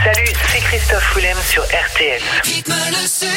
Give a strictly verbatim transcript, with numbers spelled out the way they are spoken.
Salut, c'est Christophe Willem sur R T S. Rythme le